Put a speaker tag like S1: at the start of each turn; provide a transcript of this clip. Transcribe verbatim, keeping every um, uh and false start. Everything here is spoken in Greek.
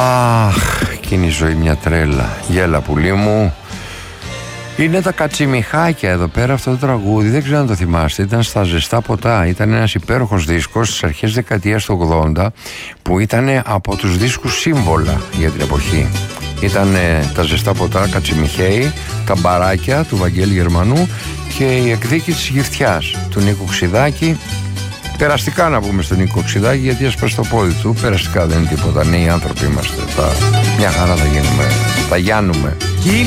S1: Αχ, εκείνη η ζωή μια τρέλα. Γέλα πουλί μου. Είναι τα Κατσιμιχάκια εδώ πέρα αυτό το τραγούδι. Δεν ξέρω αν το θυμάστε. Ήταν στα Ζεστά Ποτά. Ήταν ένας υπέροχος δίσκος στις αρχές δεκαετίας του ογδόντα, που ήταν από τους δίσκους σύμβολα για την εποχή. Ήταν τα Ζεστά Ποτά, Κατσιμιχαίοι, τα Μπαράκια του Βαγγέλη Γερμανού και η εκδίκηση της Γυφτιάς του Νίκου Ξιδάκη. Περαστικά να πούμε στον Νίκο Ξιδάκη, γιατί έσπασε το πόδι του. Περαστικά, δεν είναι τίποτα. Νέοι άνθρωποι είμαστε. Τα... Μια χαρά θα γίνουμε. Θα γιάνουμε.